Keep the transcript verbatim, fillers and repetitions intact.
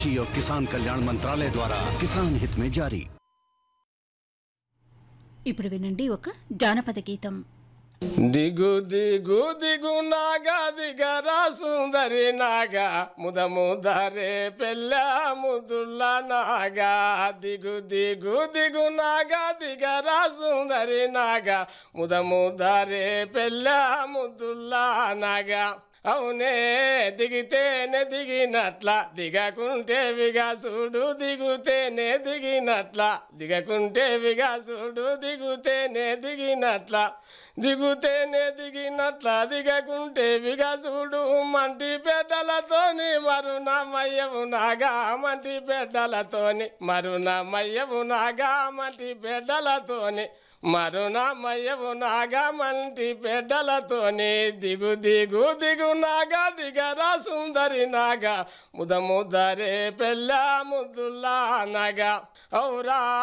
और किसान कल्याण मंत्रालय द्वारा किसान हित में जारी। ఇప్పుడు వినండి ఒక జానపద గీతం. దిగు దిగు దిగు నాగా దిగరా సుందరి నాగా ముద ముదరే పెళ్ళ ముదుల్ల నాగా దిగు దిగు దిగు నాగా దిగరా సుందరి నాగా ముద ముదరే పెళ్ళ ముదుల్ల నాగా అవునే దిగితేనే దిగినట్ల దిగకుంటే విగాసుడు దిగుతేనే దిగినట్ల దిగకుంటే విగాసుడు దిగుతేనే దిగినట్ల దిగుతేనే దిగినట్ల దిగకుంటే విగాసుడు మంటి బిడ్డలతోని మరునమయ్యవు నాగా మంటి బిడ్డలతోని మరునమయ్యవు నాగా మంటి బిడ్డలతోని మరునమయ్యవు నాగా మంటి బిడ్డలతోని దిగు దిగు దిగు నాగా దిగరా సుందరి నాగా ముద ముదరే పెళ్ళ ముద్దుల్లా నాగా ఔరా